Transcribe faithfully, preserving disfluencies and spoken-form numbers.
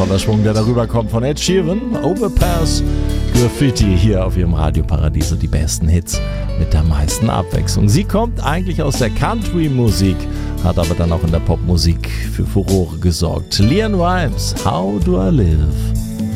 besonderer Schwung, der darüber kommt von Ed Sheeran. Overpass Graffiti hier auf ihrem Radioparadies, die besten Hits mit der meisten Abwechslung. Sie kommt eigentlich aus der Country-Musik, hat aber dann auch in der Popmusik für Furore gesorgt. LeAnn Rimes, How Do I Live?